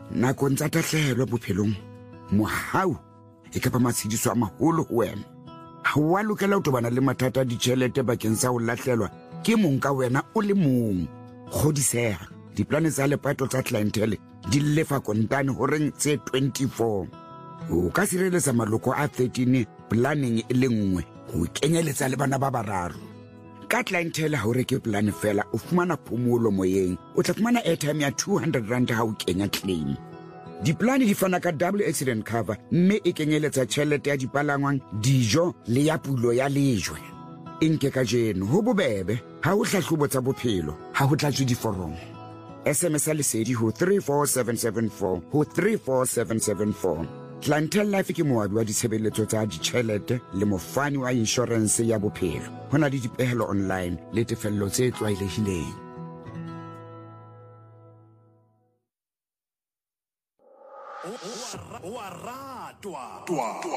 nakong tsa tahlehelo bophelong mohau e ka ba matshidiso a maholo ho wena. Ha wa lokela ho tobana le mathata a ditjhelete bakeng sa ho lahlelwa ke mong ka wena o le mong. Kgodiseha, diplane tsa lepato tsa clientele di lefa kontane horeng tse 24. O ka sireletsa maloko a 13 planning e le nngwe ho kenyeletsa le bana ba bararo. Ka clientele ha o reke plan fela o fumana phomolo moyeng, o tla fumana airtime ya 200 rand ha o kenya claim. Diplane di fana ka double accident cover mme e kenyeletsa tjhelete ya dipalangwang, dijo le ya pulo ya lejwe. Inke ka jeno ho bobebe ha o hlahlobo tsa bophelo ha ho tlatswe diforomo. SMS lesedi ho 34774 ho 34774. Clientele Life ke moabi wa ditshebeletso tsa ditjhelete le mofani wa insurance ya bophelo. Ho na le dipehelo online le tefello tse tlwaelehileng.